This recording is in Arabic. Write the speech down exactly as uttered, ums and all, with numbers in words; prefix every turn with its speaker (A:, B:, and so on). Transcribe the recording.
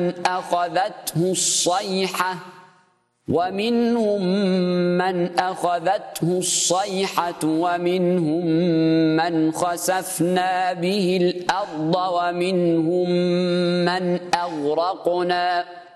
A: أخذته الصيحة ومنهم من أخذته الصيحة ومنهم من خسفنا به الأرض ومنهم من أغرقنا